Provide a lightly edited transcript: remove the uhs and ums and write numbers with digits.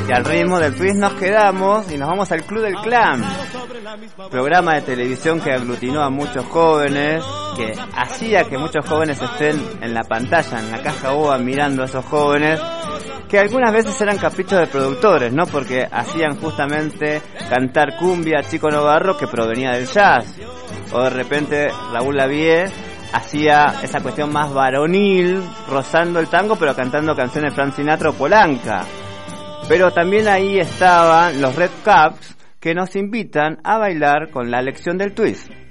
Y al ritmo del twist nos quedamos y nos vamos al Club del Clan, programa de televisión que aglutinó a muchos jóvenes, que hacía que muchos jóvenes estén en la pantalla, en la caja boba, mirando a esos jóvenes, que algunas veces eran caprichos de productores, ¿no? Porque hacían justamente cantar cumbia a Chico Novarro, que provenía del jazz, o de repente Raúl Lavie hacía esa cuestión más varonil, rozando el tango, pero cantando canciones de Frank Sinatra o Polanca. Pero también ahí estaban los Red Caps, que nos invitan a bailar con la lección del twist.